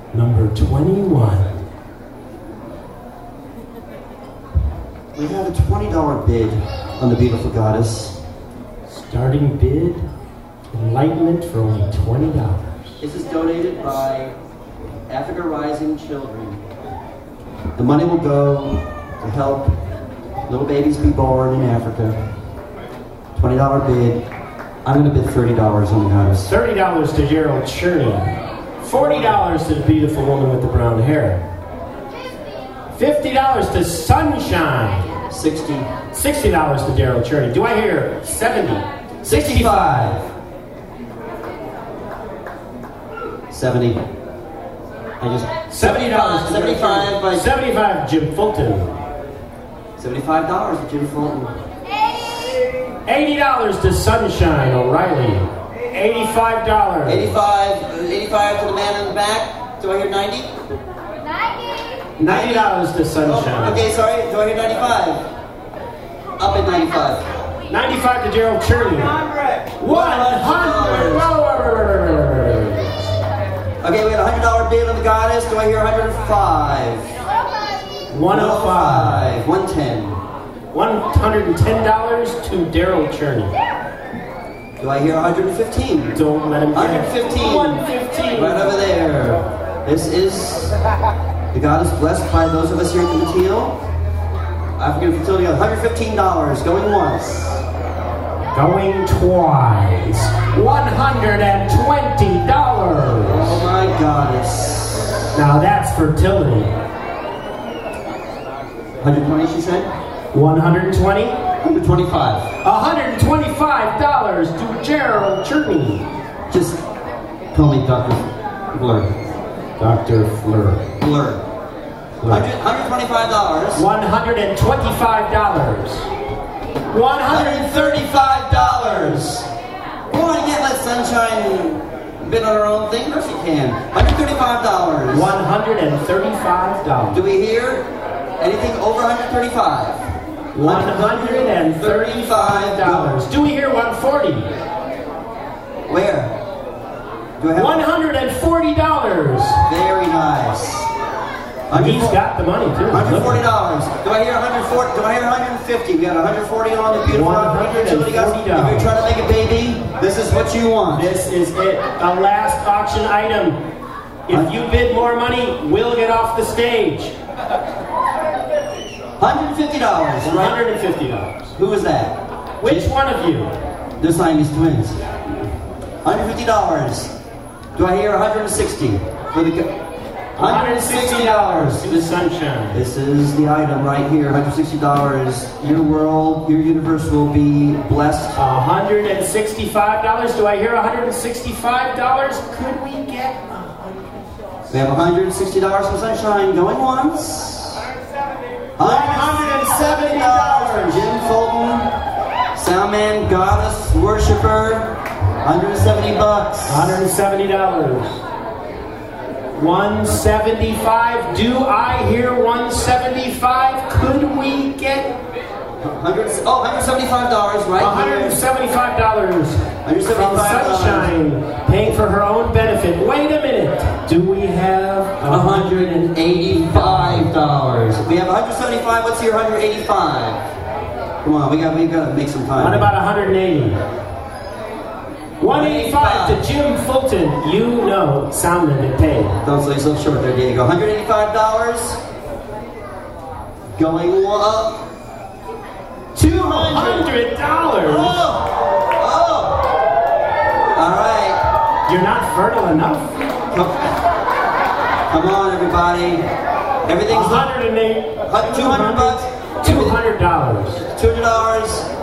Number 21. We have a $20 bid on the beautiful goddess. Starting bid, enlightenment for only $20. This is donated by Africa Rising Children. The money will go to help little babies be born in Africa. $20 bid. I'm going to bid $30 on the goddess. $30 to Gerald Cherney. $40 to the beautiful woman with the brown hair. $50 to Sunshine. $60 to Gerald Cherney. Do I hear 70? 65. 70. $70 to 75 by 75 Jim Fulton. $75 to Jim Fulton. $80 to Sunshine O'Reilly. $85. 85 to the man in the back. Do I hear 90? $90 to Sunshine. Oh, okay, sorry. Do I hear 95? Up at 95. $95 to Gerald Cherney. $100. Okay, we had a $100 bid on the goddess. Do I hear 105? 105. 110. $110 to Daryl Cherney. Do I hear 115? Don't let him get 115. 115. Right over there. This is the goddess blessed by those of us here at the Mateel. African Fertility, $115. Going once. Going twice. $120. Oh my goddess. Now that's fertility. 120, she said? 120. 125. $125 to Gerald Cherney. Just call me Dr. Blur. Dr. Fleur. Blur. $125. $125. $135. Come on, you can't let Sunshine bid on her own thing. No, she can. $135. $135. Do we hear anything over 135? $135. Do we hear 140? Where? Do I have $140. Very nice. He's got the money too. $140. Do I hear 140? Do I hear 150? We got 140 on the beautiful fertility goddess. If you're trying to make a baby, this is what you want. This is it. A last auction item. If you bid more money, we'll get off the stage. $150. $150. Who is that? Which one of you? The Siamese twins. $150. Do I hear 160 for the? $160 to the Sunshine. This is the item right here. $160. Your world, your universe will be blessed. $165. Do I hear $165? Could we get $100? We have $160 for Sunshine. Going once. $170. Jim Fulton, Soundman, Goddess, Worshipper. $170. $170. 175. Do I hear 175? Could we get $175 right $175 from $175. Sunshine, paying for her own benefit. Wait a minute. Do we have $185? We have $175. Let's hear $185. Come on, we got to make some time. What about $180? $185 to Jim Fulton. You know, Soundman had paid. Don't sell yourself short there, Diego. $185. Going up. $200. Oh! All right. You're not fertile enough. Come on, everybody. Everything's $108. $200. $200. $200.